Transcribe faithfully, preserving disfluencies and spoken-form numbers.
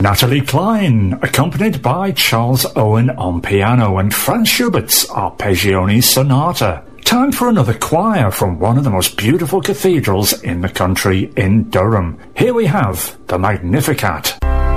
Natalie Cline, accompanied by Charles Owen on piano and Franz Schubert's Arpeggione Sonata. Time for another choir from one of the most beautiful cathedrals in the country, in Durham. Here we have the Magnificat.